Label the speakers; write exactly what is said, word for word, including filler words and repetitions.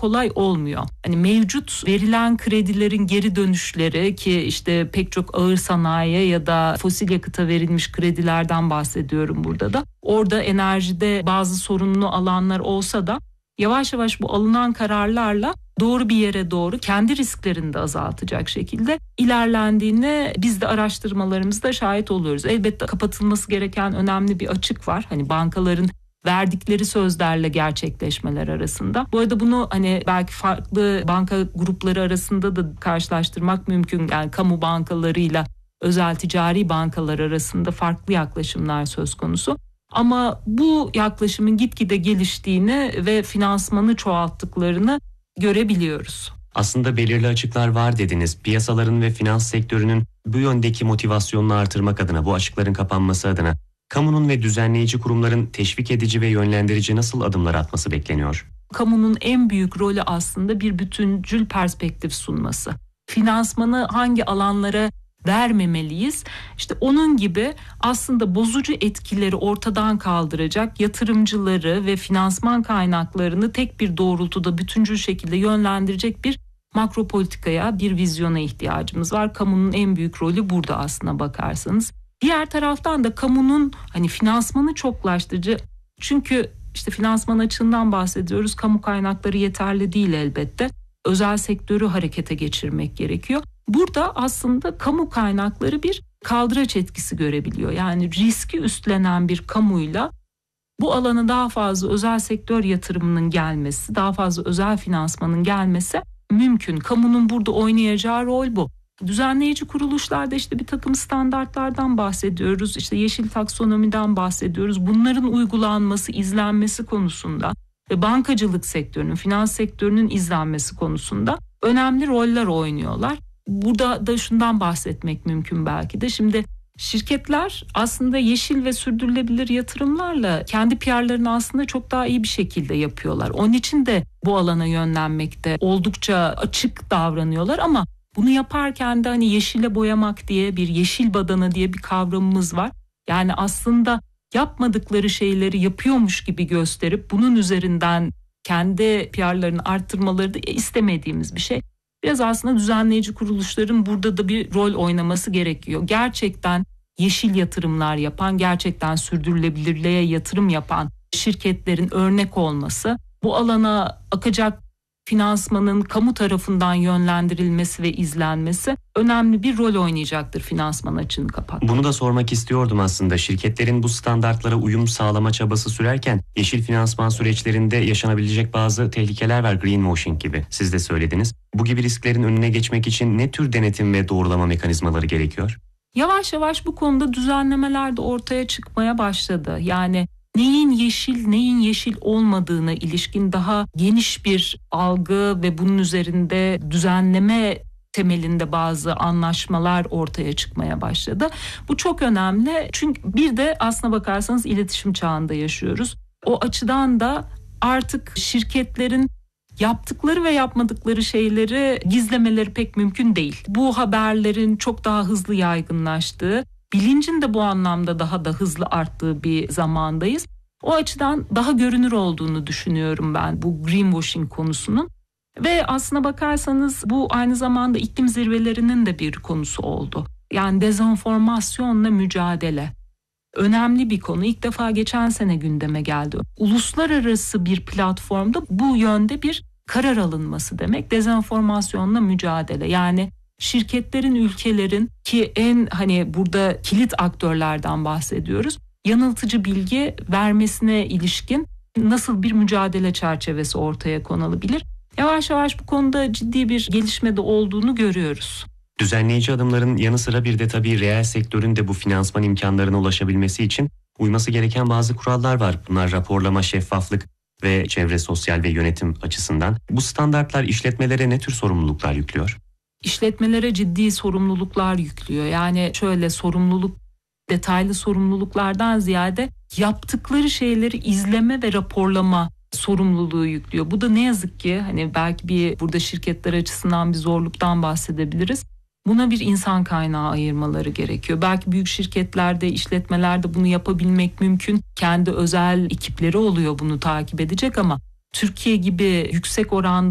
Speaker 1: kolay olmuyor. Hani mevcut verilen kredilerin geri dönüşleri, ki işte pek çok ağır sanayiye ya da fosil yakıta verilmiş kredilerden bahsediyorum burada da. Orada enerjide bazı sorunlu alanlar olsa da yavaş yavaş bu alınan kararlarla doğru bir yere doğru kendi risklerini de azaltacak şekilde ilerlendiğine biz de araştırmalarımızda şahit oluyoruz. Elbette kapatılması gereken önemli bir açık var. Hani bankaların verdikleri sözlerle gerçekleşmeler arasında. Bu arada bunu hani belki farklı banka grupları arasında da karşılaştırmak mümkün. Yani kamu bankalarıyla özel ticari bankalar arasında farklı yaklaşımlar söz konusu. Ama bu yaklaşımın gitgide geliştiğini ve finansmanı çoğalttıklarını görebiliyoruz.
Speaker 2: Aslında belirli açıklar var dediniz. Piyasaların ve finans sektörünün bu yöndeki motivasyonunu artırmak adına, bu açıkların kapanması adına kamunun ve düzenleyici kurumların teşvik edici ve yönlendirici nasıl adımlar atması bekleniyor?
Speaker 1: Kamunun en büyük rolü aslında bir bütüncül perspektif sunması. Finansmanı hangi alanlara vermemeliyiz? İşte onun gibi aslında bozucu etkileri ortadan kaldıracak yatırımcıları ve finansman kaynaklarını tek bir doğrultuda bütüncül şekilde yönlendirecek bir makro politikaya, bir vizyona ihtiyacımız var. Kamunun en büyük rolü burada aslına bakarsanız. Diğer taraftan da kamunun hani finansmanı çoklaştırıcı, çünkü işte finansman açığından bahsediyoruz. Kamu kaynakları yeterli değil elbette. Özel sektörü harekete geçirmek gerekiyor. Burada aslında kamu kaynakları bir kaldıraç etkisi görebiliyor. Yani riski üstlenen bir kamuyla bu alana daha fazla özel sektör yatırımının gelmesi, daha fazla özel finansmanın gelmesi mümkün. Kamunun burada oynayacağı rol bu. Düzenleyici kuruluşlarda işte bir takım standartlardan bahsediyoruz. İşte yeşil taksonomiden bahsediyoruz. Bunların uygulanması, izlenmesi konusunda ve bankacılık sektörünün, finans sektörünün izlenmesi konusunda önemli roller oynuyorlar. Burada da şundan bahsetmek mümkün belki de. Şimdi şirketler aslında yeşil ve sürdürülebilir yatırımlarla kendi P R'larını aslında çok daha iyi bir şekilde yapıyorlar. Onun için de bu alana yönlenmekte oldukça açık davranıyorlar ama bunu yaparken de hani yeşile boyamak diye, bir yeşil badana diye bir kavramımız var. Yani aslında yapmadıkları şeyleri yapıyormuş gibi gösterip bunun üzerinden kendi P R'larını arttırmaları da istemediğimiz bir şey. Biraz aslında düzenleyici kuruluşların burada da bir rol oynaması gerekiyor. Gerçekten yeşil yatırımlar yapan, gerçekten sürdürülebilirliğe yatırım yapan şirketlerin örnek olması, bu alana akacak finansmanın kamu tarafından yönlendirilmesi ve izlenmesi önemli bir rol oynayacaktır finansman açığını kapatmak.
Speaker 2: Bunu da sormak istiyordum aslında. Şirketlerin bu standartlara uyum sağlama çabası sürerken yeşil finansman süreçlerinde yaşanabilecek bazı tehlikeler var, greenwashing gibi. Siz de söylediniz. Bu gibi risklerin önüne geçmek için ne tür denetim ve doğrulama mekanizmaları gerekiyor?
Speaker 1: Yavaş yavaş bu konuda düzenlemeler de ortaya çıkmaya başladı. Yani neyin yeşil, neyin yeşil olmadığına ilişkin daha geniş bir algı ve bunun üzerinde düzenleme temelinde bazı anlaşmalar ortaya çıkmaya başladı. Bu çok önemli çünkü bir de aslına bakarsanız iletişim çağında yaşıyoruz. O açıdan da artık şirketlerin yaptıkları ve yapmadıkları şeyleri gizlemeleri pek mümkün değil. Bu haberlerin çok daha hızlı yaygınlaştığı, bilincin de bu anlamda daha da hızlı arttığı bir zamandayız. O açıdan daha görünür olduğunu düşünüyorum ben bu greenwashing konusunun. Ve aslına bakarsanız bu aynı zamanda iklim zirvelerinin de bir konusu oldu. Yani dezenformasyonla mücadele. Önemli bir konu. İlk defa geçen sene gündeme geldi. Uluslararası bir platformda bu yönde bir karar alınması demek dezenformasyonla mücadele. Yani şirketlerin, ülkelerin ki en hani burada kilit aktörlerden bahsediyoruz. Yanıltıcı bilgi vermesine ilişkin nasıl bir mücadele çerçevesi ortaya konulabilir? Yavaş yavaş bu konuda ciddi bir gelişme de olduğunu görüyoruz.
Speaker 2: Düzenleyici adımların yanı sıra bir de tabii reel sektörün de bu finansman imkanlarına ulaşabilmesi için uyması gereken bazı kurallar var. Bunlar raporlama, şeffaflık ve çevre, sosyal ve yönetim açısından. Bu standartlar işletmelere ne tür sorumluluklar yüklüyor?
Speaker 1: İşletmelere ciddi sorumluluklar yüklüyor. Yani şöyle sorumluluk, detaylı sorumluluklardan ziyade yaptıkları şeyleri izleme ve raporlama sorumluluğu yüklüyor. Bu da ne yazık ki hani belki bir burada şirketler açısından bir zorluktan bahsedebiliriz. Buna bir insan kaynağı ayırmaları gerekiyor. Belki büyük şirketlerde, işletmelerde bunu yapabilmek mümkün. Kendi özel ekipleri oluyor bunu takip edecek ama Türkiye gibi yüksek oranda